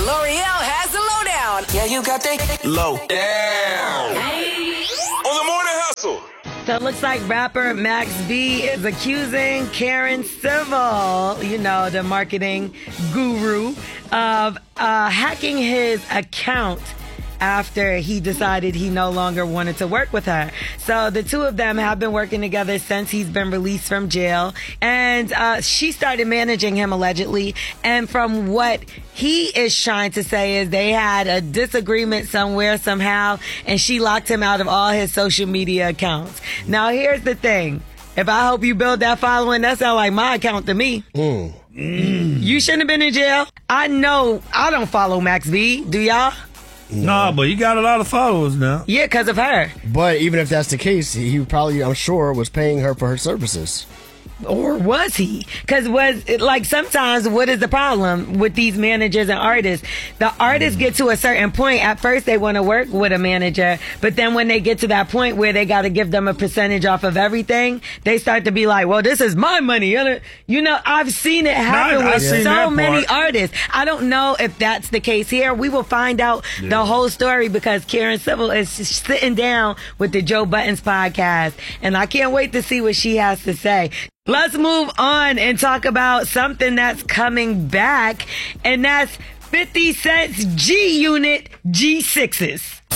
L'Oreal has the lowdown. Yeah, you got that low down. On the morning hustle. So it looks like rapper Max B is accusing Karen Civil, the marketing guru, of hacking his account after he decided he no longer wanted to work with her. So the two of them have been working together since he's been released from jail. And she started managing him allegedly. And from what he is trying to say is they had a disagreement somewhere, somehow, and she locked him out of all his social media accounts. Now, here's the thing. If I hope you build that following, that sounds like my account to me. You shouldn't have been in jail. I know I don't follow Max B. Do y'all? No, but he got a lot of followers now. Yeah, because of her. But even if that's the case, he probably, I'm sure, was paying her for her services. Or was he? Because sometimes what is the problem with these managers and artists? The artists get to a certain point. At first, they want to work with a manager. But then when they get to that point where they got to give them a percentage off of everything, they start to be like, well, this is my money. I've seen it happen with so many artists. I don't know if that's the case here. We will find out the whole story because Karen Civil is sitting down with the Joe Buttons podcast. And I can't wait to see what she has to say. Let's move on and talk about something that's coming back, and that's 50 Cent's G-Unit G6s.